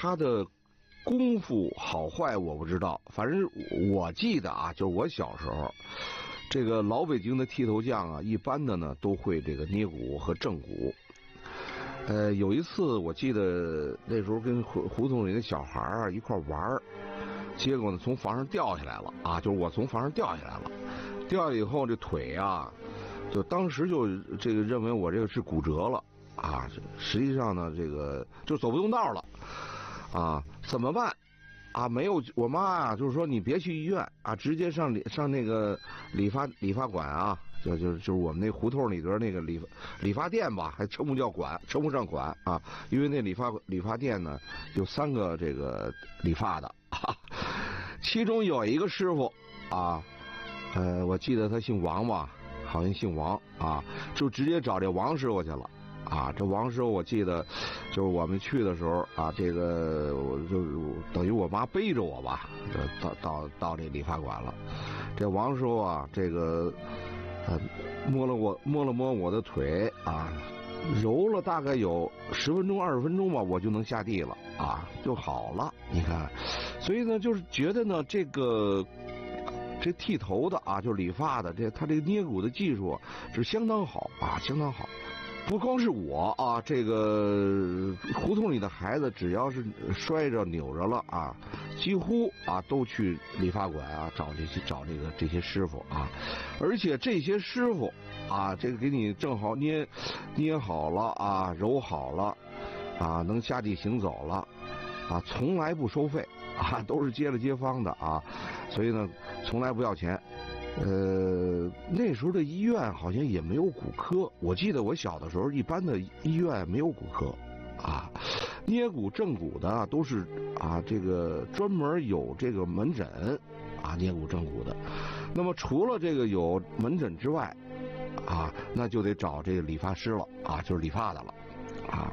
他的功夫好坏我不知道，反正我记得啊，就是我小时候，这个老北京的剃头匠啊，一般的呢都会这个捏骨和正骨。有一次我记得那时候跟胡同里的小孩啊一块玩，结果呢从房上掉下来了啊，就是我从房上掉下来了，掉下来以后这腿啊，就当时就这个认为我这个是骨折了啊，实际上呢这个就走不动道了啊，怎么办啊？没有，我妈啊就是说你别去医院啊，直接上那个理发馆啊。就是我们那胡同里边那个理发店吧，还称不上馆啊，因为那理发店呢有3个这个理发的啊，其中有一个师傅啊，我记得他姓王吧，好像姓王啊，就直接找这王师傅去了啊。这王师傅我记得就是我们去的时候啊，这个我就是等于我妈背着我吧，到这理发馆了。这王师傅啊，这个。摸了摸我的腿啊，揉了大概有10分钟20分钟吧，我就能下地了啊，就好了。你看，所以呢，就是觉得呢，这剃头的啊，就是理发的，他这个捏骨的技术是相当好啊，相当好。不光是我啊，这个胡同里的孩子只要是摔着扭着了啊，几乎啊都去理发馆啊找这些师傅啊，而且这些师傅啊，这个给你正好捏好了啊，揉好了啊，能下地行走了啊，从来不收费啊，都是接了街坊的啊，所以呢，从来不要钱。那时候的医院好像也没有骨科，我记得我小的时候一般的医院没有骨科啊，捏骨正骨的都是啊这个专门有这个门诊啊捏骨正骨的。那么除了这个有门诊之外啊，那就得找这个理发师了啊，就是理发的了啊。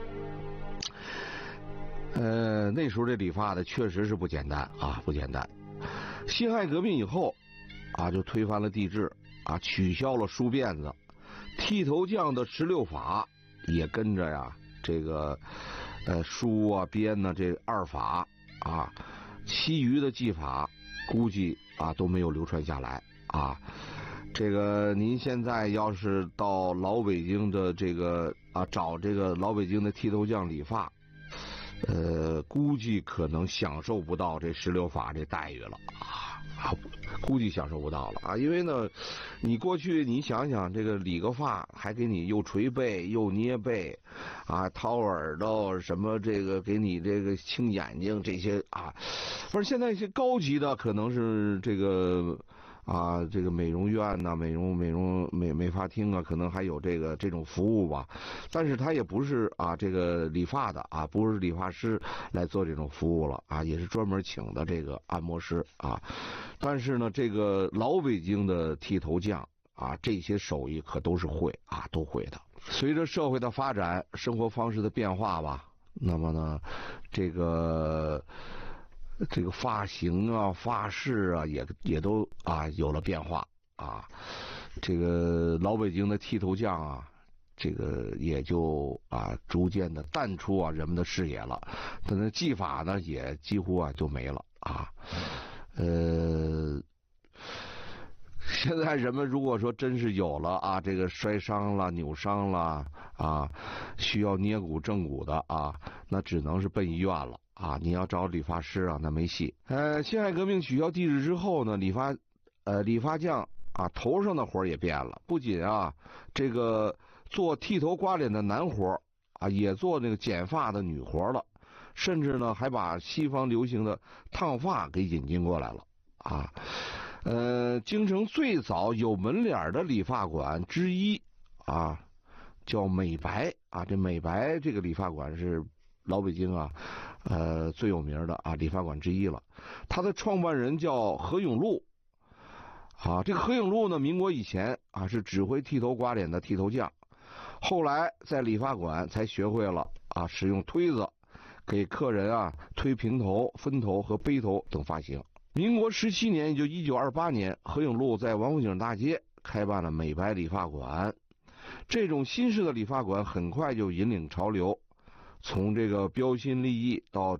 那时候这理发的确实是不简单啊，不简单。辛亥革命以后啊，就推翻了帝制啊，取消了梳辫子，剃头匠的16法也跟着呀，这个梳啊编呢这2法啊，其余的技法估计啊都没有流传下来啊。这个您现在要是到老北京的这个啊找这个老北京的剃头匠理发，估计可能享受不到这16法这待遇了啊，估计享受不到了啊，因为呢，你过去你想想，这个理个发还给你又捶背又捏背，啊，掏耳朵什么这个给你这个清眼睛这些啊，不是现在一些高级的可能是这个。啊，这个美容院呐、美发厅啊，可能还有这种服务吧，但是他也不是啊，这个理发的啊，不是理发师来做这种服务了啊，也是专门请的这个按摩师啊。但是呢，这个老北京的剃头匠啊，这些手艺可都是会啊，都会的。随着社会的发展，生活方式的变化吧，那么呢，这个发型啊、发饰啊，也都啊有了变化啊。这个老北京的剃头匠啊，这个也就啊逐渐的淡出啊人们的视野了。他的技法呢，也几乎啊就没了啊。现在人们如果说真是有了啊，这个摔伤了、扭伤了啊，需要捏骨正骨的啊，那只能是奔医院了啊。你要找理发师啊，那没戏。辛亥革命取消帝制之后呢，理发匠啊头上的活也变了，不仅啊这个做剃头刮脸的男活啊，也做那个剪发的女活了，甚至呢还把西方流行的烫发给引进过来了啊。京城最早有门脸的理发馆之一啊，叫美白啊。这美白这个理发馆是老北京啊，最有名的啊理发馆之一了。它的创办人叫何永禄啊。这个何永禄呢，民国以前啊是指挥剃头刮脸的剃头匠，后来在理发馆才学会了啊使用推子给客人啊推平头、分头和背头等发型。民国17年，也就1928年，何永禄在王府井大街开办了美白理发馆。这种新式的理发馆很快就引领潮流，从这个标新立异到